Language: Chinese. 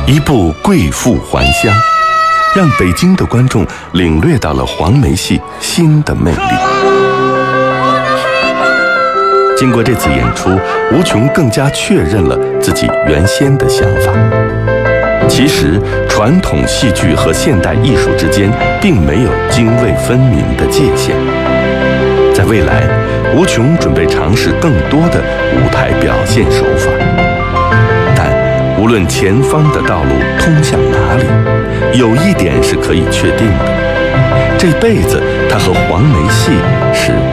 一部《贵妇还乡》，让北京的观众领略到了黄梅戏新的魅力。经过这次演出，吴琼更加确认了自己原先的想法。其实，传统戏剧和现代艺术之间并没有泾渭分明的界限。在未来，吴琼准备尝试更多的舞台表现手法。但无论前方的道路通向哪里，有一点是可以确定的：这辈子他和黄梅戏是